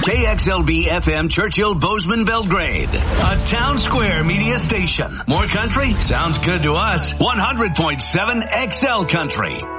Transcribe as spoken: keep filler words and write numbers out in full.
K X L B F M Churchill Bozeman Belgrade, a Town Square media station. More country? Sounds good to us. one hundred point seven X L Country.